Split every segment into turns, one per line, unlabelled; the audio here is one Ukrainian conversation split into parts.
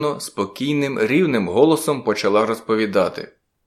спокійним, рівним голосом почала розповідати.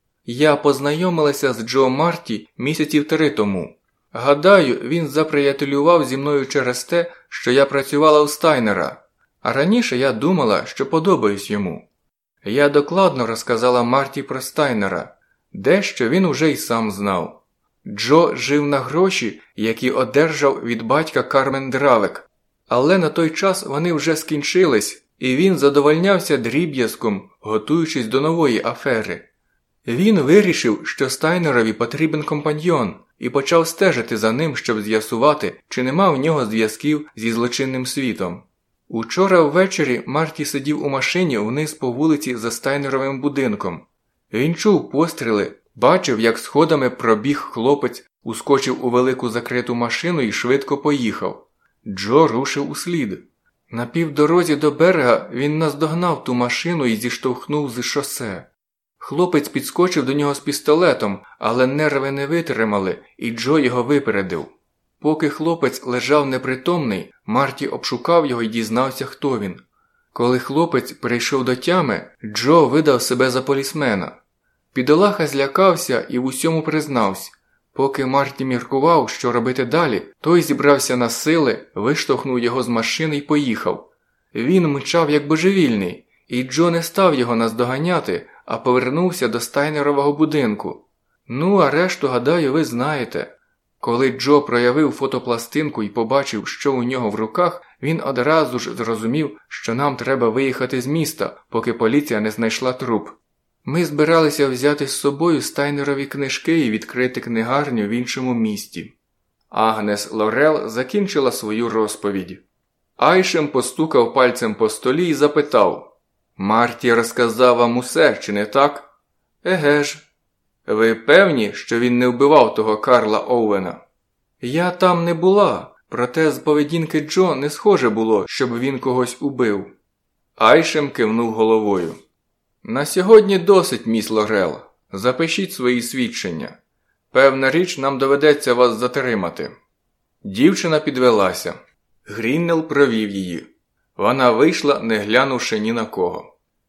Я познайомилася з Джо Марті місяців 3 тому. Гадаю, він заприятелював зі мною через те, що я працювала у Стайнера, а раніше я думала, що подобаюсь йому. Я докладно розказала Марті про Стайнера, дещо він уже й сам знав. Джо жив на гроші, які одержав від батька Кармен Дравек, але на той час вони вже скінчились, і він задовольнявся дріб'язком, готуючись до нової афери. Він вирішив, що Стайнерові потрібен компаньйон, і почав стежити за ним, щоб з'ясувати, чи нема в нього зв'язків зі злочинним світом. Учора ввечері Марті сидів у машині вниз по вулиці за Стайнеровим будинком. Він чув постріли, бачив, як сходами пробіг хлопець, ускочив у велику закриту машину і швидко поїхав. Джо рушив услід. На півдорозі до берега він наздогнав ту машину і зіштовхнув з шосе. Хлопець підскочив до нього з пістолетом, але нерви не витримали, і Джо його випередив. Поки хлопець лежав непритомний, Марті обшукав його і дізнався, хто він. Коли хлопець прийшов до тями, Джо видав себе за полісмена. Бідолаха злякався і в усьому признався. Поки Марті міркував, що робити далі, той зібрався на сили, виштовхнув його з машини і поїхав. Він мчав як божевільний, і Джо не став його наздоганяти, а повернувся до Стайнерового будинку. Ну, а решту, гадаю, ви знаєте. Коли Джо проявив фотопластинку і побачив, що у нього в руках, він одразу ж зрозумів, що нам треба виїхати з міста, поки поліція не знайшла труп. Ми збиралися взяти з собою Стайнерові книжки і відкрити книгарню в іншому місті. Агнес Лорел закінчила свою розповідь. Айшем постукав пальцем по столі і запитав: «Марті розказав вам усе, чи не так?» «Еге ж». «Ви певні, що він не вбивав того Карла Оуена?» «Я там не була, проте з поведінки Джо не схоже було, щоб він когось убив». Айшем кивнув головою. «На сьогодні досить, міс Лорел. Запишіть свої свідчення. Певна річ, нам доведеться вас затримати». Дівчина підвелася. Гріннелл провів її. Вона вийшла, не глянувши ні на кого.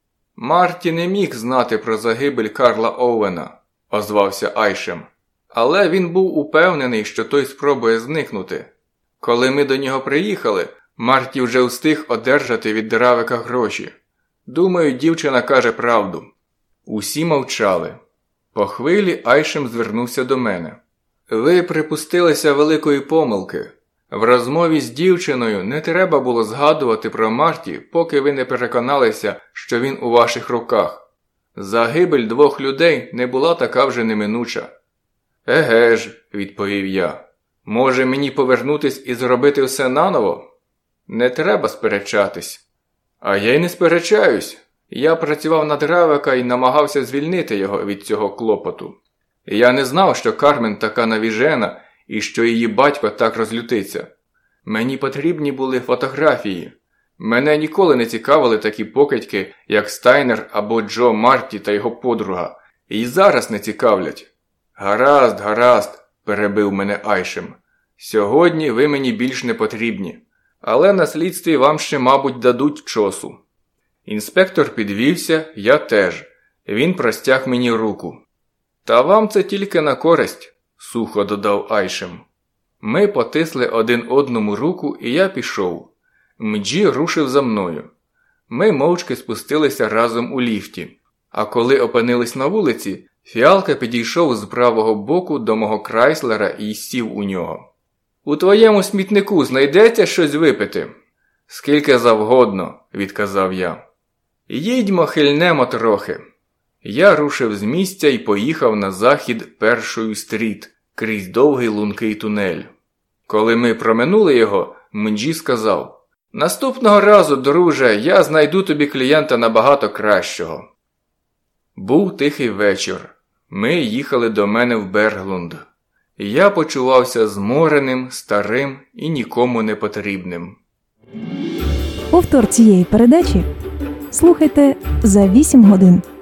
«Марті не міг знати про загибель Карла Оуена», – озвався Айшем. «Але він був упевнений, що той спробує зникнути. Коли ми до нього приїхали, Марті вже встиг одержати від Дравека гроші. Думаю, дівчина каже правду». Усі мовчали. По хвилі Айшем звернувся до мене. «Ви припустилися великої помилки. В розмові з дівчиною не треба було згадувати про Марті, поки ви не переконалися, що він у ваших руках. Загибель 2 людей не була така вже неминуча». «Еге ж», – відповів я. «Може мені повернутись і зробити все наново?» «Не треба сперечатись». «А я й не сперечаюсь. Я працював на Дравека і намагався звільнити його від цього клопоту. Я не знав, що Кармен така навіжена і що її батько так розлютиться. Мені потрібні були фотографії. Мене ніколи не цікавили такі покидьки, як Стайнер або Джо Марті та його подруга. І зараз не цікавлять». «Гаразд, гаразд», – перебив мене Айшем. «Сьогодні ви мені більш не потрібні. Але на слідстві вам ще, мабуть, дадуть чосу». Інспектор підвівся, я теж. Він простяг мені руку. «Та вам це тільки на користь», – сухо додав Айшем. Ми потисли один одному руку, і я пішов. Мджі рушив за мною. Ми мовчки спустилися разом у ліфті. А коли опинились на вулиці, Фіалка підійшов з правого боку до мого Крайслера і сів у нього. «У твоєму смітнику знайдеться щось випити?» «Скільки завгодно», – відказав я. «Їдьмо, хильнемо трохи». Я рушив з місця і поїхав на захід Першою стріт, крізь довгий лункий тунель. Коли ми проминули його, Мджі сказав: «Наступного разу, друже, я знайду тобі клієнта набагато кращого». Був тихий вечір. Ми їхали до мене в Берглунд. Я почувався змореним, старим і нікому не потрібним.
Повтор цієї передачі слухайте за 8 годин.